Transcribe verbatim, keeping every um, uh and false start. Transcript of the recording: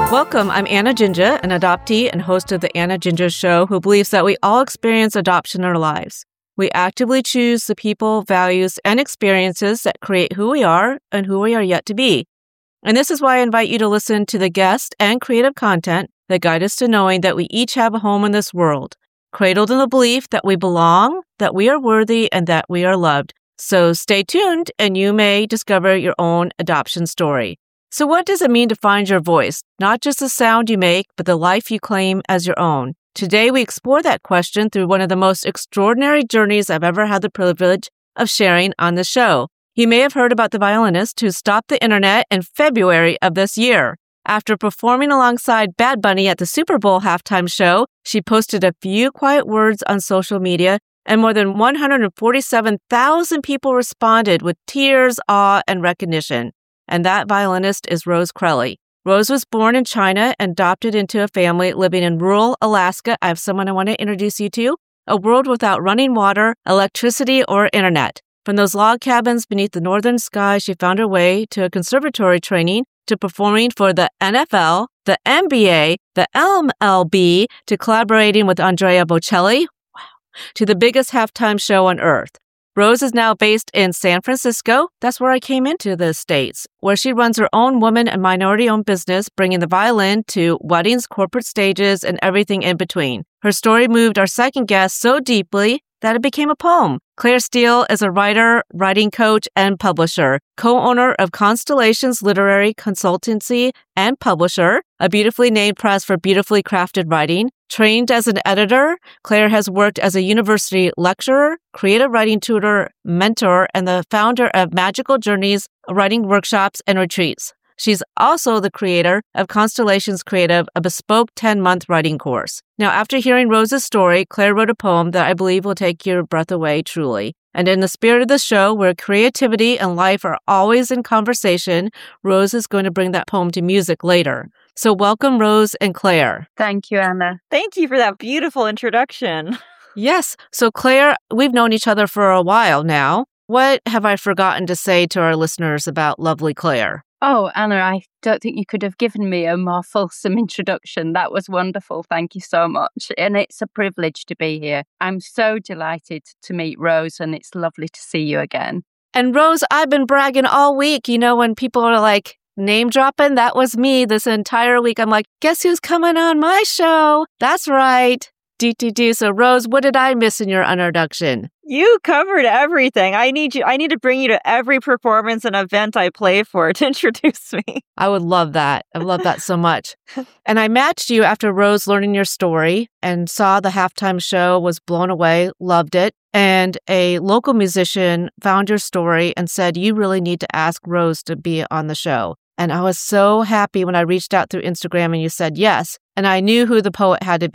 Welcome, I'm Anna Ginger, an adoptee and host of The Anna Ginger Show, who believes that we all experience adoption in our lives. We actively choose the people, values, and experiences that create who we are and who we are yet to be. And this is why I invite you to listen to the guest and creative content that guide us to knowing that we each have a home in this world, cradled in the belief that we belong, that we are worthy, and that we are loved. So stay tuned, and you may discover your own adoption story. So what does it mean to find your voice? Not just the sound you make, but the life you claim as your own. Today, we explore that question through one of the most extraordinary journeys I've ever had the privilege of sharing on the show. You may have heard about the violinist who stopped the internet in February of this year. After performing alongside Bad Bunny at the Super Bowl halftime show, she posted a few quiet words on social media, and more than one hundred forty-seven thousand people responded with tears, awe, and recognition. And that violinist is Rose Crelly. Rose was born in China and adopted into a family living in rural Alaska. I have someone I want to introduce you to, a world without running water, electricity, or internet. From those log cabins beneath the northern sky, she found her way to a conservatory training, to performing for the N F L, the N B A, the M L B, to collaborating with Andrea Bocelli, wow, to the biggest halftime show on earth. Rose is now based in San Francisco. That's where I came into the States, where she runs her own woman and minority-owned business, bringing the violin to weddings, corporate stages, and everything in between. Her story moved our second guest so deeply that it became a poem. Claire Steele is a writer, writing coach, and publisher, co-owner of Constellations Literary Consultancy and publisher, a beautifully named press for beautifully crafted writing. Trained as an editor, Claire has worked as a university lecturer, creative writing tutor, mentor, and the founder of Magical Journeys writing workshops and retreats. She's also the creator of Constellations Creative, a bespoke ten-month writing course. Now, after hearing Rose's story, Claire wrote a poem that I believe will take your breath away, truly. And in the spirit of the show, where creativity and life are always in conversation, Rose is going to bring that poem to music later. So welcome, Rose and Claire. Thank you, Anna. Thank you for that beautiful introduction. Yes. So Claire, we've known each other for a while now. What have I forgotten to say to our listeners about lovely Claire? Oh, Anna, I don't think you could have given me a more fulsome introduction. That was wonderful. Thank you so much. And it's a privilege to be here. I'm so delighted to meet Rose, and it's lovely to see you again. And Rose, I've been bragging all week. You know, when people are like, name dropping, that was me this entire week. I'm like, guess who's coming on my show? That's right. Do, do, do. So, Rose, what did I miss in your introduction? You covered everything. I need you. I need to bring you to every performance and event I play for to introduce me. I would love that. I love that so much. And I matched you after Rose learning your story and saw the halftime show, was blown away, loved it. And a local musician found your story and said, you really need to ask Rose to be on the show. And I was so happy when I reached out through Instagram and you said yes. And I knew who the poet had to